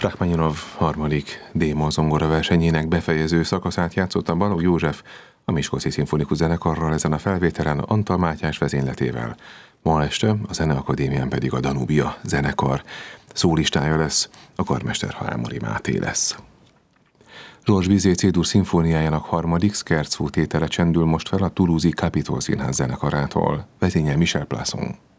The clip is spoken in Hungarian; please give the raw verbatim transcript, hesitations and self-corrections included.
Rachmaninov harmadik D-moll zongora versenyének befejező szakaszát játszotta Balogh József a Miskolci Szimfonikus Zenekarral ezen a felvételen Antal Mátyás vezényletével. Ma este a Zeneakadémián pedig a Danubia zenekar szólistája lesz, a karmester Hámori Máté lesz. Georges Bizet C-dur szimfóniájának harmadik Scherzo tétele csendül most fel a toulouse-i Capitol Színház zenekarától. Vezényel Michel Plasson.